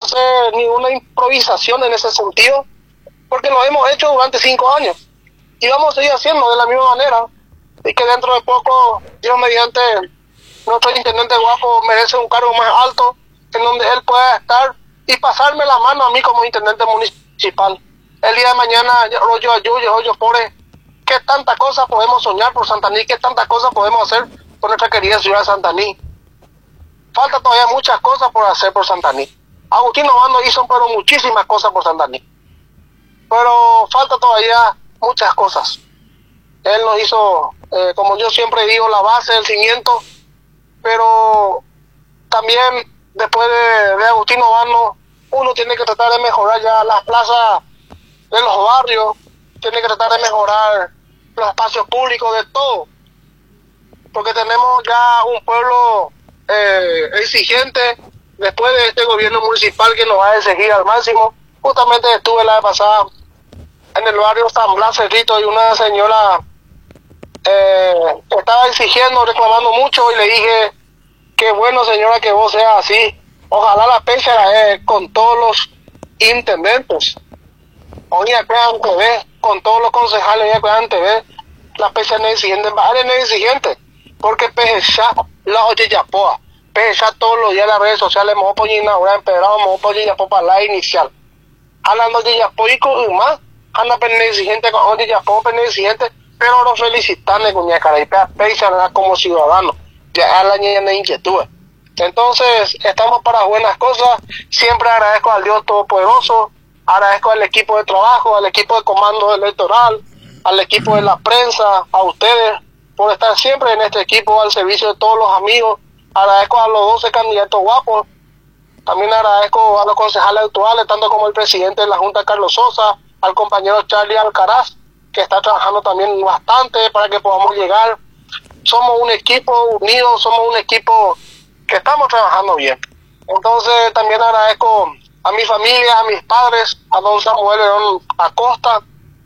hacer ninguna improvisación en ese sentido, porque lo hemos hecho durante 5 años y vamos a seguir haciendo de la misma manera, y que dentro de poco, Dios mediante, nuestro intendente Guapo merece un cargo más alto en donde él pueda estar y pasarme la mano a mí como intendente municipal. El día de mañana, yo pobre, qué tantas cosas podemos soñar por Santaní, qué tantas cosas podemos hacer por nuestra querida ciudad de Santaní. Falta todavía muchas cosas por hacer por Santaní. Agustín Obando hizo pero muchísimas cosas por Santaní, pero falta todavía muchas cosas. Él nos hizo, como yo siempre digo, la base, el cimiento, pero también después de Agustín Obando, uno tiene que tratar de mejorar ya las plazas de los barrios, tiene que tratar de mejorar los espacios públicos, de todo, porque tenemos ya un pueblo exigente después de este gobierno municipal que nos va a exigir al máximo. Justamente estuve la vez pasada en el barrio San Blas Cerrito y una señora estaba exigiendo, reclamando mucho, y le dije, qué bueno señora que vos seas así, ojalá la pecha con todos los intendentes, hoy acá en TV, con todos los concejales hoy acá en TV, la pecha es exigente, porque pecha la oye ya poa, pecha todos los días en las redes sociales, me voy a poner inaugurada empedrado, me voy a poner ya para la inicial, hablando de ya poa y con más, anda pene exigente, con oye ya poa pene exigente, pero no felicitarle con mi cara y pecha como ciudadano, ya la niña de inquietud. Entonces, estamos para buenas cosas. Siempre agradezco al Dios Todopoderoso, agradezco al equipo de trabajo, al equipo de comando electoral, al equipo de la prensa, a ustedes, por estar siempre en este equipo al servicio de todos los amigos. Agradezco a los 12 candidatos guapos. También agradezco a los concejales actuales, tanto como el presidente de la Junta, Carlos Sosa, al compañero Charlie Alcaraz, que está trabajando también bastante para que podamos llegar. Somos un equipo unido, somos un equipo que estamos trabajando bien. Entonces también agradezco a mi familia, a mis padres, a don Samuel Verón Acosta,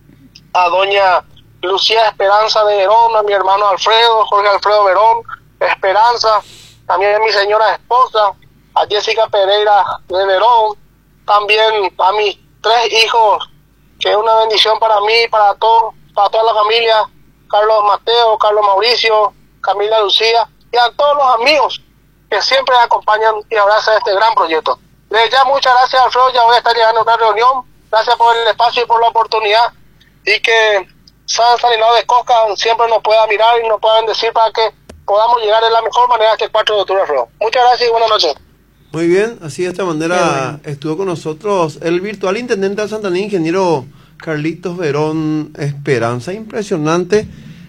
a doña Lucía Esperanza de Verón, a mi hermano Alfredo, Jorge Alfredo Verón Esperanza, también a mi señora esposa, a Jessica Pereira de Verón, también a mis 3 hijos, que es una bendición para mí, para toda la familia, Carlos Mateo, Carlos Mauricio, Camila Lucía, y a todos los amigos que siempre acompañan y abrazan este gran proyecto. Desde ya, muchas gracias, Alfredo, ya voy a estar llegando a una reunión. Gracias por el espacio y por la oportunidad, y que San Stanislao de Cosca siempre nos pueda mirar y nos puedan decir para que podamos llegar de la mejor manera este 4 de octubre, Alfredo. Muchas gracias y buenas noches. Muy bien, así de esta manera estuvo con nosotros el virtual intendente de Santaní, ingeniero Carlitos Verón Esperanza. Impresionante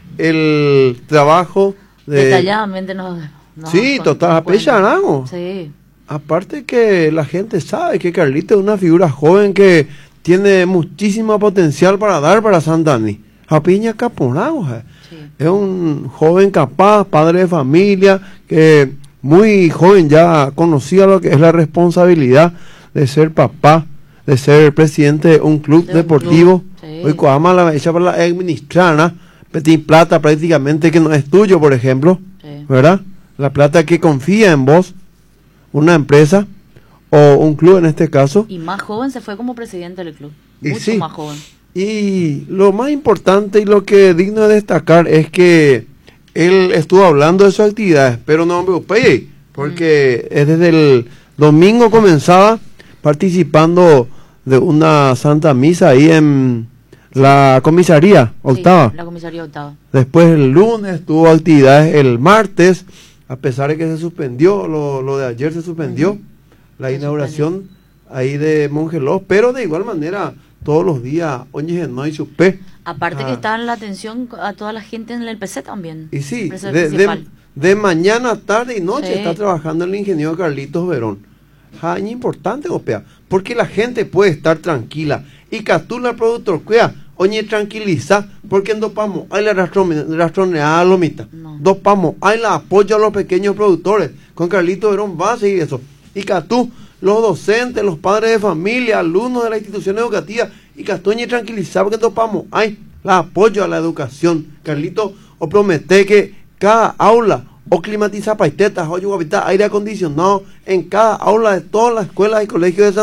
el trabajo detalladamente nos sí, total, apellanamos. Sí. Aparte que la gente sabe que Carlitos es una figura joven que tiene muchísimo potencial para dar para Santaní. A piña caponado, sí. Es un joven capaz, padre de familia, que muy joven ya conocía lo que es la responsabilidad de ser papá, de ser presidente de un club deportivo. Sí. Hoy Coama la hecha para la administrar, Petit plata prácticamente que no es tuyo, por ejemplo, sí. ¿Verdad? La plata que confía en vos, una empresa o un club en este caso. Y más joven se fue como presidente del club, y mucho sí, más joven. Y lo más importante y lo que es digno de destacar es que él estuvo hablando de sus actividades, pero no me preocupé, porque es desde el domingo comenzaba participando de una santa misa ahí en la comisaría octava. Sí, la comisaría octava. Después el lunes tuvo actividades el martes, a pesar de que se suspendió, lo de ayer se suspendió, la inauguración ahí de Mongelós, pero de igual manera todos los días, oye, no hay supe. Aparte que está en la atención a toda la gente en el PC también. Y sí, de mañana, tarde y noche está trabajando el ingeniero Carlitos Verón. Es importante, Opea, porque la gente puede estar tranquila. Y Catula, el productor, cuida, oye, tranquiliza, porque en Dopamo hay la rastroneada lomita. Dopamo hay la apoyo a los pequeños productores. Con Carlitos Verón va a seguir eso. Y Catú, los docentes, los padres de familia, alumnos de la institución educativa, y Castoña tranquilizar porque topamos, hay la apoyo a la educación. Carlito, os promete que cada aula o climatiza paitetas, o aire acondicionado en cada aula de todas las escuelas y colegios de San